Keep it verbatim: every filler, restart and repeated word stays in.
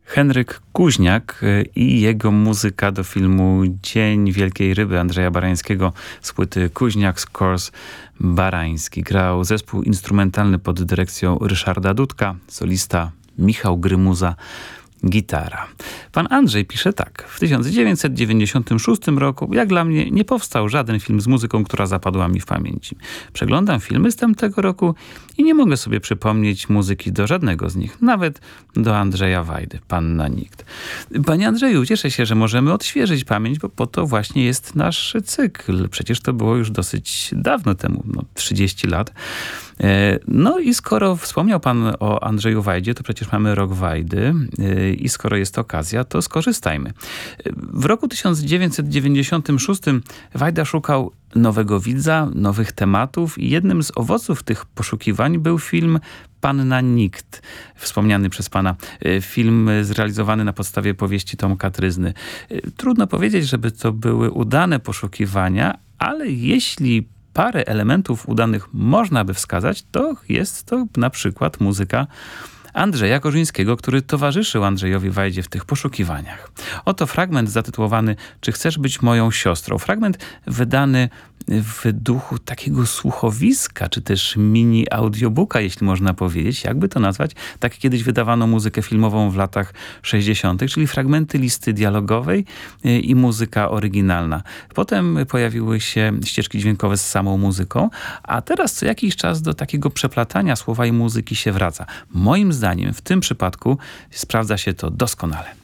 Henryk Kuźniak i jego muzyka do filmu Dzień Wielkiej Ryby Andrzeja Barańskiego z płyty Kuźniak Scores Barański. Grał zespół instrumentalny pod dyrekcją Ryszarda Dudka, solista Michał Grymuza, gitara. Pan Andrzej pisze tak. W tysiąc dziewięćset dziewięćdziesiątym szóstym roku, jak dla mnie, nie powstał żaden film z muzyką, która zapadła mi w pamięci. Przeglądam filmy z tamtego roku i nie mogę sobie przypomnieć muzyki do żadnego z nich. Nawet do Andrzeja Wajdy, Panna Nikt. Panie Andrzeju, cieszę się, że możemy odświeżyć pamięć, bo po to właśnie jest nasz cykl. Przecież to było już dosyć dawno temu, no trzydzieści lat. No i skoro wspomniał pan o Andrzeju Wajdzie, to przecież mamy rok Wajdy i skoro jest okazja, to skorzystajmy. W roku tysiąc dziewięćset dziewięćdziesiątym szóstym Wajda szukał nowego widza, nowych tematów i jednym z owoców tych poszukiwań był film Panna Nikt, wspomniany przez pana. Film zrealizowany na podstawie powieści Tomka Tryzny. Trudno powiedzieć, żeby to były udane poszukiwania, ale jeśli parę elementów udanych można by wskazać, to jest to na przykład muzyka Andrzeja Korzyńskiego, który towarzyszył Andrzejowi Wajdzie w tych poszukiwaniach. Oto fragment zatytułowany Czy chcesz być moją siostrą? Fragment wydany w duchu takiego słuchowiska, czy też mini audiobooka, jeśli można powiedzieć. Jakby to nazwać? Tak kiedyś wydawano muzykę filmową w latach sześćdziesiątych, czyli fragmenty listy dialogowej i muzyka oryginalna. Potem pojawiły się ścieżki dźwiękowe z samą muzyką, a teraz co jakiś czas do takiego przeplatania słowa i muzyki się wraca. Moim zdaniem w tym przypadku sprawdza się to doskonale.